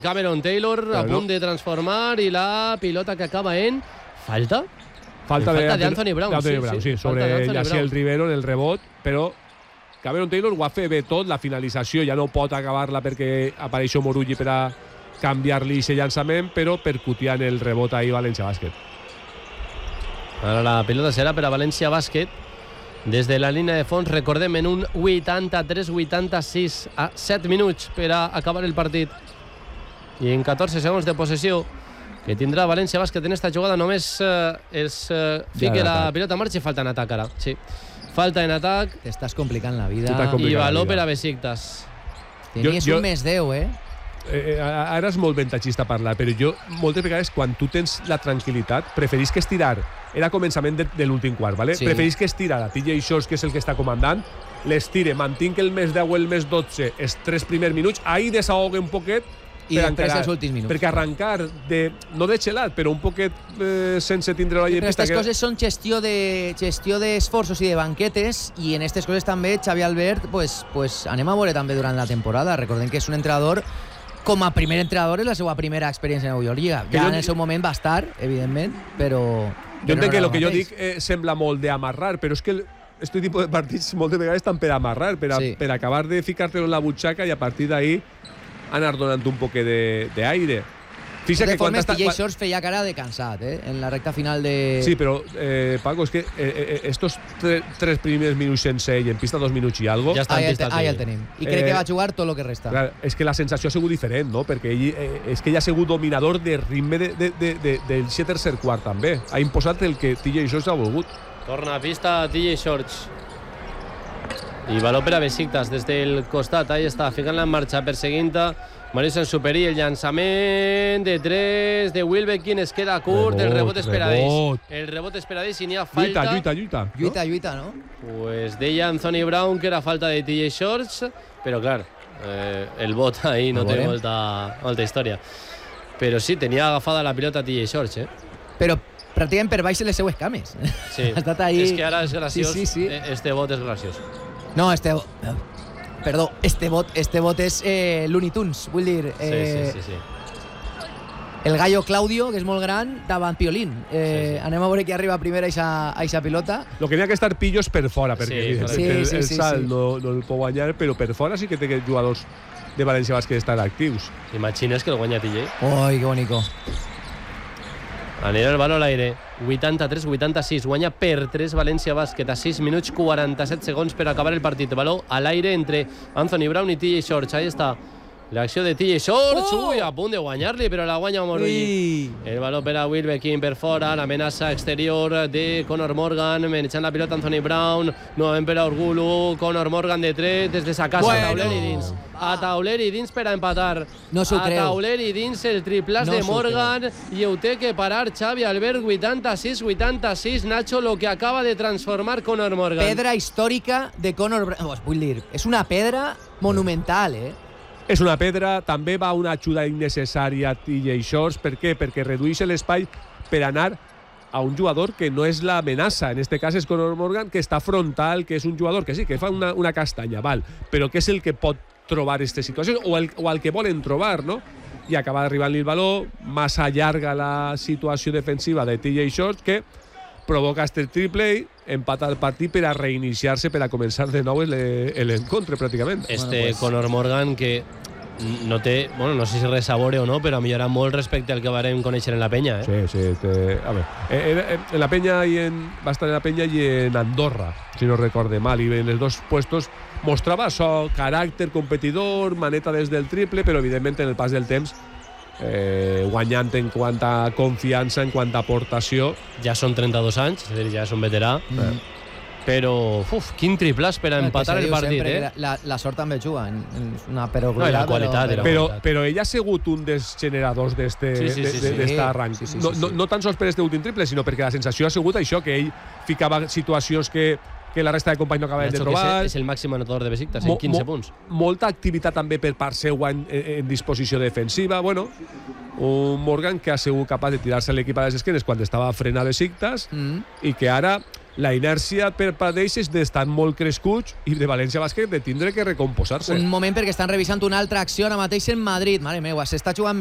Cameron Taylor a punt de transformar i la pilota que acaba en falta. Falta de Anthony Brown. Sí, sobre Yaciel Rivero en el rebot, però Cameron Taylor ho ha fet bé tot, la finalització ja no pot acabar-la perquè apareix Morulli per a canviar-li aquest llançament, però percutiant el rebot ahir València Bàsquet. Ara la pilota serà per a València Bàsquet des de la línia de fons, recordem, en un 83-86 a 7 minuts per a acabar el partit i en 14 segons de possessió que tindrà València Bàsquet en esta jugada. Només fica la pilota en marxa i falta en atac ara. Sí, falta en atac. T'estàs complicant la vida. I valor per a Besiktas. Tenies un més 10, ara és molt ventatgista parlar, però jo moltes vegades quan tu tens la tranquil·litat preferís que estirar, era començament de l'últim quart, ¿vale? Sí. Preferís que estirar a TJ Shorts, que és el que està comandant, l'estire, mantinc el més 10 o el més 12 els 3 primers minuts, ahir desahogue un poquet i després els últims minuts. Perquè arrencar, no de xelat, però un poquet sense tindre la Però aquestes coses són gestió d'esforços i de banquetes, i en aquestes coses també Xavi Albert pues anem a veure també durant la temporada. Recordem que és un entrenador, com a primer entrenador, és la seva primera experiència en la Lliga. Ja en el seu moment va estar, evidentment, però... Jo entenc que el que jo dic sembla molt d'amarrar, però és que aquest tipus de partits moltes vegades estan per amarrar, per acabar de ficar-te-lo en la butxaca i a partir d'ahí anar donant un poquet d'aire. De totes formes, TJ Shorts feia cara de cansat, en la recta final de... Sí, però, Paco, és que estos 3 primers minuts sense ell, en pista 2 minuts i algo... Ja el tenim. I crec que va jugar tot el que resta. Clar, és que la sensació ha sigut diferent, no? Perquè ell és que ell ha sigut dominador de ritme del tercer quart, també. Ha imposat el que TJ Shorts ha volgut. Torna a pista TJ Shorts. I valor per a Besiktas des del costat. Ahí està, ficant-la en marxa, perseguint-la. Marius en superi, el llançament de 3 de Wilbekin es queda curt, el rebot esperadís. El rebot esperadís i n'hi ha falta. Lluita, no? Pues deia Anthony Brown que era falta de TJ Shorts, però clar, el bot ahí no té molta història. Però sí, tenia agafada la pilota TJ Shorts, Però pràcticament per baix les seues cames. Sí, és que ara és graciós. Este bot és graciós. No, este bot és Looney Tunes, vull dir... Sí. El gallo Claudio, que és molt gran, davant Piolín. Anem a veure qui arriba primer a eixa pilota. Lo que n'hi ha que estar pillos per fora, perquè el salt no el pot guanyar, però per fora sí que té jugadors de València Bàsquet estar actius. Imagines que el guanya TJ? Ui, que bonico. Anirà el valor a l'aire. 83-86, guanya per 3 València Bàsquet a 6 minuts 47 segons per acabar el partit. Valor a l'aire entre Anthony Brown i TJ Shorts. Ahí està l'acció de TJ Shorts. Ui, a punt de guanyar-li, però la guanya Morulli. El valor per a Wilbekin per fora, l'amenaça exterior de Conor Morgan, menjant la pilota Anthony Brown, novament per a Orgulu, Conor Morgan de 3 des de sa casa, a tauler i dins. A tauler i dins per a empatar. No s'ho creu. A tauler i dins el triplàs de Morgan i ho té que parar Xavi Albert. 86-86, Nacho, lo que acaba de transformar Conor Morgan. Pedra històrica de Conor Brown. Vull dir, és una pedra monumental, És una pedra, també va una ajuda innecessària a TJ Shorts. Per què? Perquè redueix l'espai per anar a un jugador que no és l'amenaça. En aquest cas és Conor Morgan, que està frontal, que és un jugador que sí, que fa una castanya, però que és el que pot trobar aquestes situacions, o el que volen trobar, no? I acaba d'arribar-li el valor, massa llarga la situació defensiva de TJ Shorts, que provoca este triple, empata el partit per a reiniciar-se, per a començar de nou l'encontre, pràcticament. Conor Morgan, que no té, no sé si resabore o no, però ha millorat molt respecte al que vam conèixer en la penya. Sí. A veure, en la penya va estar en la penya i en Andorra, si no recorde mal, i en els dos puestos mostrava això, caràcter competidor, maneta des del triple, però evidentment en el pas del temps guanyant en quant a confiança, en quant a aportació. Ja són 32 anys, és a dir, ja és un veterà. Però, quin triplàs per a empatar el partit, La sort també juga, és una perogruïtat. La qualitat. Però ell ha sigut un dels generadors d'este arranc. No tan sols per este últim triple, sinó perquè la sensació ha sigut això, que ell ficava situacions que la resta de companys no acabaven de trobar. És el màxim anotador de Besiktas, en 15 punts. Molta activitat també per part seva en disposició defensiva. Un Morgan que ha sigut capaç de tirar-se l'equip a les esquenes quan estava frenant Besiktas i que ara la inèrcia per part d'ells és d'estar molt crescuts i de València Bàsquet de tindre que recomposar-se. Un moment perquè estan revisant una altra acció ara mateix en Madrid. Mare meva, s'està jugant